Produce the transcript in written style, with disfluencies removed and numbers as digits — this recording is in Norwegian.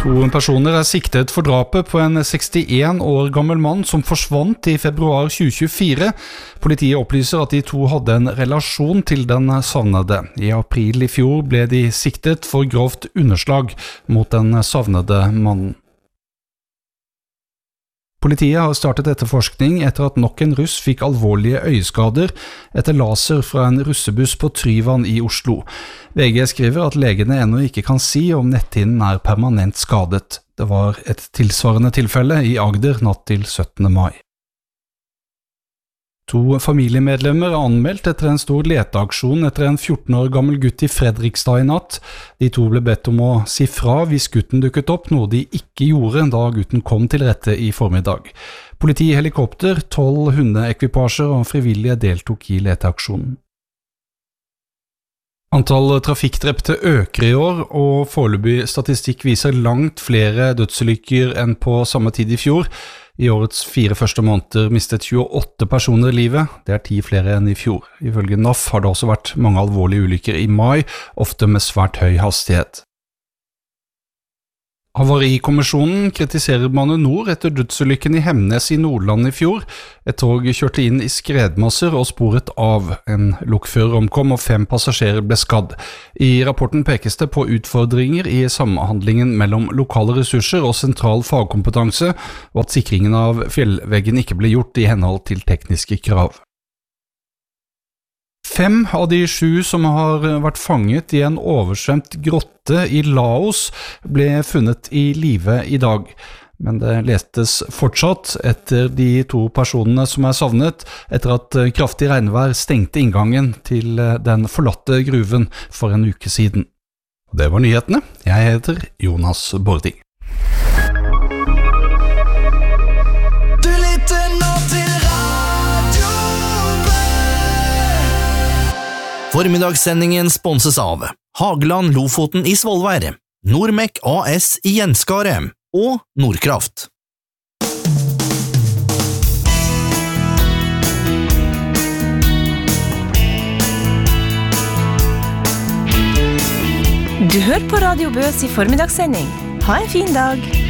To personer siktet for drapet på en 61 år gammel mann som forsvant i februar 2024. Politiet opplyser at de to hadde en relasjon til den savnede. I april i fjor ble de siktet for grovt underslag mot den savnede mannen. Politiet har startet etterforskning etter at nok en russ fikk alvorlige øyeskader etter laser fra en russebuss på Tryvann i Oslo. VG skriver at legene ennå ikke kan si om netthinnen permanent skadet. Det var et tilsvarende tilfelle i Agder natt til 17. mai. To familiemedlemmer anmeldt etter en stor leteaksjon etter en 14 år gammel gutt i Fredrikstad i natt. De to ble bedt om å si fra hvis gutten dukket opp, noe de ikke gjorde da gutten kom til rette i formiddag. Politi, helikopter, 12 hundeekvipasjer og frivillige deltok i leteaksjonen. Antall trafikkdrepte øker i år, og foreløpig statistikk viser langt flere dødsulykker enn på samme tid i fjor. I årets 4 første måneder mistet 28 personer livet, det 10 flere enn i fjor. Ifølge NAF har det også vært mange alvorlige ulykker i mai, ofte med svært høy hastighet. Havarikommisjonen kritiserer Bane NOR etter dødsulykken i Hemnes i Nordland i fjor. Et tog kjørte inn i skredmasser og sporet av. En lokfører omkom og 5 passasjerer ble skadd. I rapporten pekes det på utfordringer i samhandlingen mellom lokale ressurser og sentral fagkompetanse, og at sikringen av fjellveggen ikke ble gjort i henhold til tekniske krav. 5 av de 7 som har vært fanget i en oversvømt grotte i Laos ble funnet i live i dag. Men det letes fortsatt etter de 2 personene som savnet etter at kraftig regnvær stengte inngangen til den forlatte gruven for en uke siden. Det var nyhetene. Jeg heter Jonas Bording. Formiddagssendingen sponses av Hageland Lofoten i Svolvær, Nordmek AS i Gjenskaret og Nordkraft. Du hører på Radio Bøs i formiddagssending. Ha en fin dag!